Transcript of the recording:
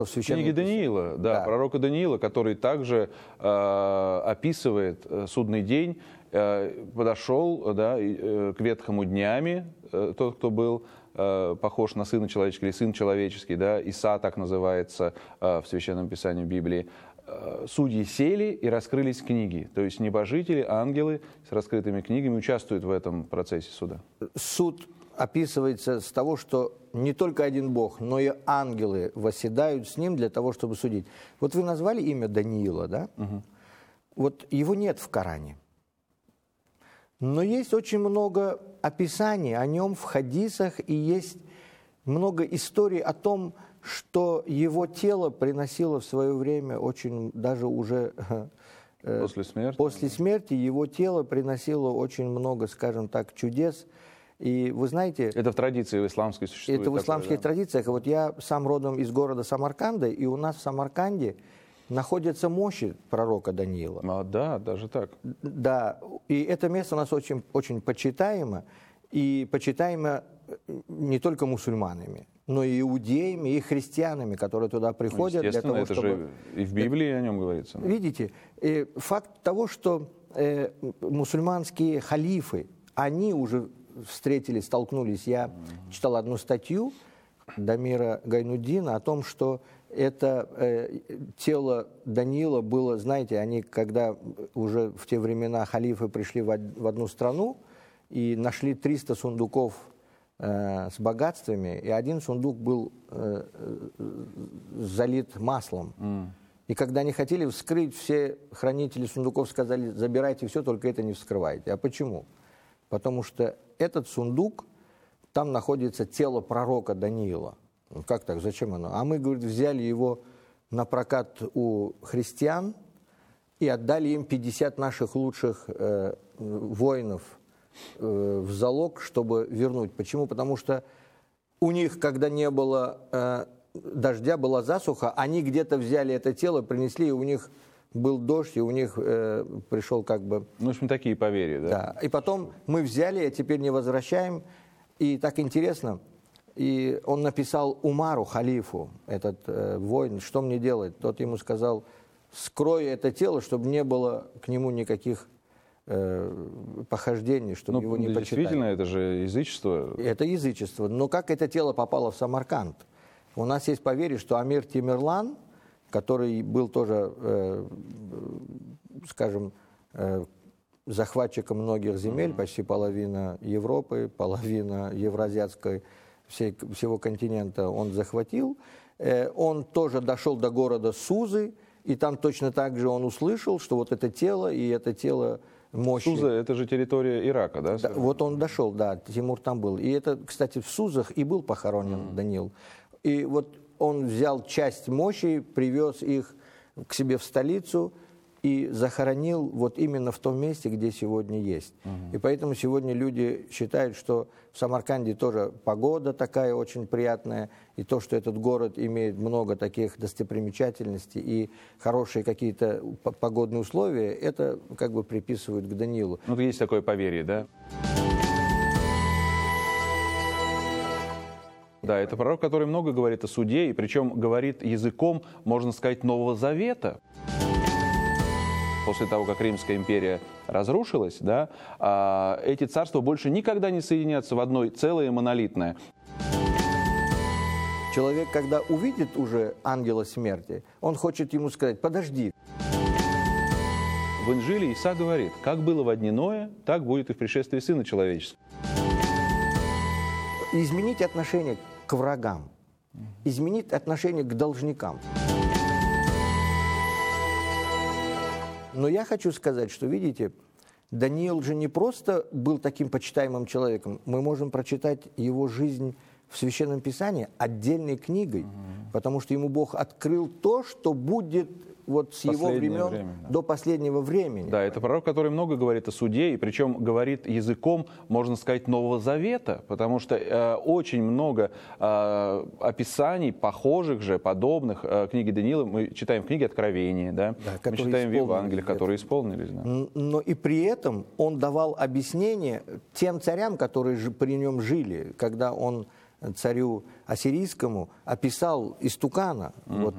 Книги Даниила, да, пророка Даниила, который также описывает судный день, подошел, да, к ветхому днями, тот, кто был похож на Сына Человеческого, или Сын Человеческий, да, Иса так называется в Священном Писании Библии. Судьи сели и раскрылись книги, то есть небожители, ангелы с раскрытыми книгами участвуют в этом процессе суда. Суд описывается с того, что не только один Бог, но и ангелы восседают с ним для того, чтобы судить. Вот вы назвали имя Даниила, да? Угу. Вот его нет в Коране. Но есть очень много описаний о нем в хадисах, и есть много историй о том, что его тело приносило в свое время очень, даже уже после смерти его тело приносило очень много, скажем так, чудес. И вы знаете... Это в традиции в исламской существует. Это в исламских традициях. Вот я сам родом из города Самарканда, и у нас в Самарканде находятся мощи пророка Даниила. Да, даже так. Да, и это место у нас очень, очень почитаемо, и почитаемо не только мусульманами, но и иудеями, и христианами, которые туда приходят. Естественно, для того, это чтобы... же и в Библии о нем говорится. Видите, факт того, что мусульманские халифы, они уже встретились, столкнулись. Я читал одну статью Дамира Гайнуддина о том, что это тело Даниила было, знаете, они когда уже в те времена халифы пришли в одну страну и нашли 300 сундуков с богатствами, и один сундук был залит маслом. И когда они хотели вскрыть, все хранители сундуков сказали: забирайте все, только это не вскрывайте. А почему? Потому что этот сундук, там находится тело пророка Даниила. Ну, как так? Зачем оно? А мы, говорит, взяли его на прокат у христиан и отдали им 50 наших лучших воинов в залог, чтобы вернуть. Почему? Потому что у них, когда не было дождя, была засуха, они где-то взяли это тело, принесли, и у них был дождь, и у них пришел как бы... Ну, в общем, такие поверья, да? Да. И потом мы взяли, а теперь не возвращаем. И так интересно, и он написал Умару, халифу, этот воин, что мне делать? Тот ему сказал: скрой это тело, чтобы не было к нему никаких похождений, чтобы его не почитали. Действительно, это же язычество. Это язычество. Но как это тело попало в Самарканд? У нас есть поверье, что Амир Тимерлан, который был тоже, скажем, захватчиком многих земель, почти половина Европы, половина евразиатской, всего континента он захватил. Он тоже дошел до города Сузы, и там точно так же он услышал, что вот это тело, и это тело мощи. Суза — это же территория Ирака, да? Да, вот он дошел, да, Тимур там был. И это, кстати, в Сузах и был похоронен Даниил. И вот он взял часть мощи, привез их к себе в столицу и захоронил вот именно в том месте, где сегодня есть. И поэтому сегодня люди считают, что в Самарканде тоже погода такая очень приятная, и то, что этот город имеет много таких достопримечательностей и хорошие какие-то погодные условия, это как бы приписывают к Даниилу. Ну, есть такое поверье, да? Да, это пророк, который много говорит о суде, и причем говорит языком, можно сказать, Нового Завета. После того, как Римская империя разрушилась, да, эти царства больше никогда не соединятся в одно целое монолитное. Человек, когда увидит уже ангела смерти, он хочет ему сказать: подожди. В Инжиле Иса говорит: как было во дни Ноя, так будет и в пришествии Сына Человеческого. Изменить отношение к врагам, изменить отношение к должникам. Но я хочу сказать, что, видите, Даниил же не просто был таким почитаемым человеком. Мы можем прочитать его жизнь в Священном Писании отдельной книгой, потому что ему Бог открыл то, что будет вот с его времен до последнего времени. Да, это пророк, который много говорит о суде, и причем говорит языком, можно сказать, Нового Завета, потому что очень много описаний, похожих же, подобных книге Даниила, мы читаем в книге Откровения, да? Мы читаем в Евангелиях, которые исполнились. Да. Но и при этом он давал объяснение тем царям, которые при нем жили, когда он царю ассирийскому описал истукана. Вот